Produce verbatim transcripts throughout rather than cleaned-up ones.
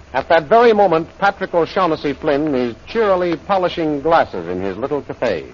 At that very moment, Patrick O'Shaughnessy Flynn is cheerily polishing glasses in his little cafe.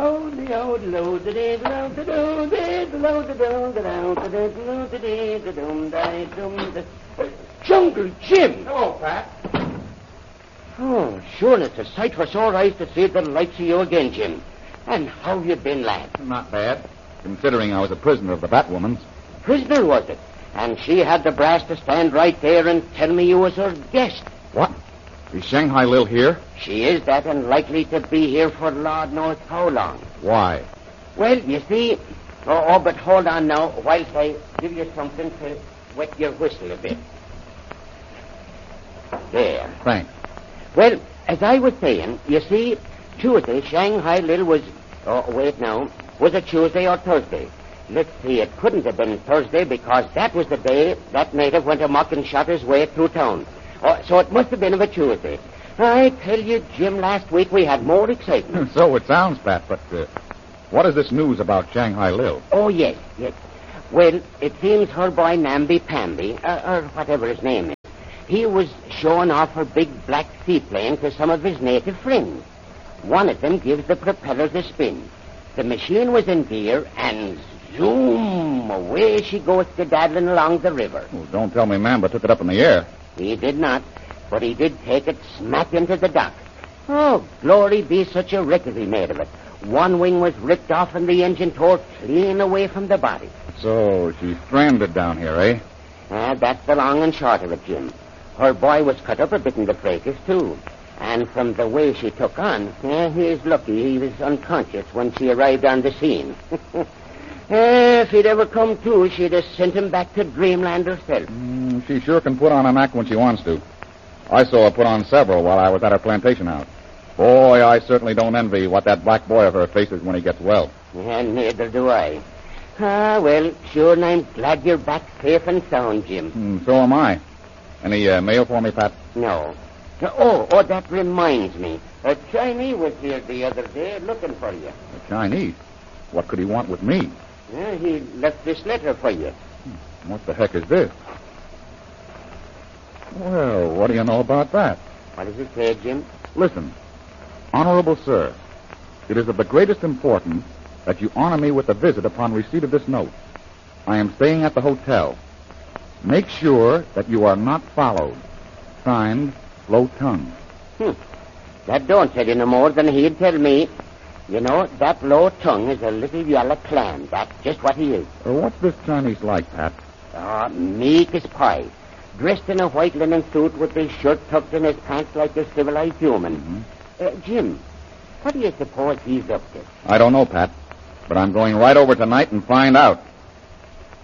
Jungle Jim! Hello, Pat. Oh, sure, it's a sight for sore eyes to see the likes of you again, Jim. And how you been, lad? Not bad, considering I was a prisoner of the Batwoman's. Prisoner, was it? And she had the brass to stand right there and tell me you was her guest. What? Is Shanghai Lil here? She is that and likely to be here for Lord knows how long. Why? Well, you see... Oh, oh, but hold on now, whilst I give you something to wet your whistle a bit. There. Thanks. Well, as I was saying, you see, Tuesday, Shanghai Lil was... Oh, wait now. Was it Tuesday or Thursday? Let's see, it couldn't have been Thursday because that was the day that native went amok and shot his way through town. Oh, so it must have been of a Tuesday. I tell you, Jim, last week we had more excitement. So it sounds, Pat, but uh, what is this news about Shanghai Lil? Oh, yes, yes. Well, it seems her boy Namby-Pamby, uh, or whatever his name is, he was showing off her big black seaplane to some of his native friends. One of them gives the propellers a spin. The machine was in gear, and zoom, away she goes skedaddling along the river. Well, don't tell me Mamba took it up in the air. He did not, but he did take it smack into the dock. Oh, glory be such a wreck as he made of it. One wing was ripped off and the engine tore clean away from the body. So she's stranded down here, eh? Ah, that's the long and short of it, Jim. Her boy was cut up a bit in the fracas, too. And from the way she took on, eh, he is lucky he was unconscious when she arrived on the scene. eh, if he'd ever come to, she'd have sent him back to dreamland herself. Mm, she sure can put on an act when she wants to. I saw her put on several while I was at her plantation house. Boy, I certainly don't envy what that black boy of her faces when he gets well. And neither do I. Ah, well, sure, and I'm glad you're back safe and sound, Jim. Mm, so am I. Any uh, mail for me, Pat? No. Oh, oh, that reminds me. A Chinese was here the other day looking for you. A Chinese? What could he want with me? Yeah, he left this letter for you. What the heck is this? Well, what do you know about that? What does it say, Jim? Listen, Honorable Sir, it is of the greatest importance that you honor me with a visit upon receipt of this note. I am staying at the hotel. Make sure that you are not followed. Signed, Low Tongue. Hmm. That don't tell you no more than he'd tell me. You know, that Low Tongue is a little yellow clam. That's just what he is. Uh, what's this Chinese like, Pat? Ah, meek as pie. Dressed in a white linen suit with his shirt tucked in his pants like a civilized human. Mm-hmm. Uh, Jim, what do you suppose he's up to? I don't know, Pat, but I'm going right over tonight and find out.